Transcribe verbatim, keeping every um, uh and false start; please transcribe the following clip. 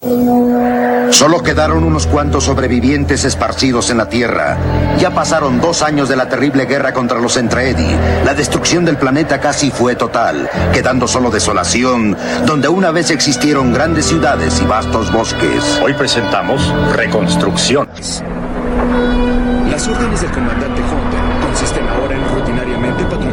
Solo quedaron unos cuantos sobrevivientes esparcidos en la Tierra. Ya pasaron dos años de la terrible guerra contra los Entreedi. La destrucción del planeta casi fue total, quedando solo desolación, donde una vez existieron grandes ciudades y vastos bosques. Hoy presentamos Reconstrucciones. Las órdenes del comandante Hong